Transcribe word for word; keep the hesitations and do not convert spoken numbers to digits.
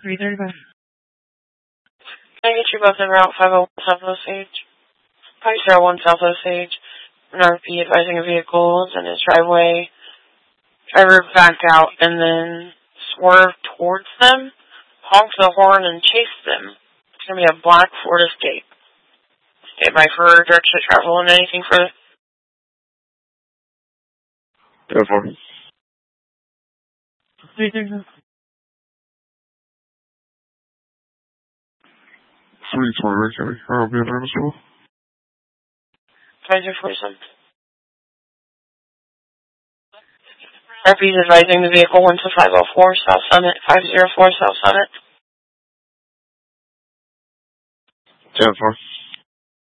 three thirty-five. Can I get you both in Route five oh one South Osage? five oh one South Osage. An R P advising a vehicle is in his driveway. Driver back out and then swerve towards them, honk the horn, and chase them. It's going to be a black Ford Escape. Stand by for direction of travel and anything further. ten four. three thirty-five. three twenty, County. I'll be in there as well. five oh four seven. R P is advising the vehicle went to five oh four South Summit, five oh four South Summit. ten four.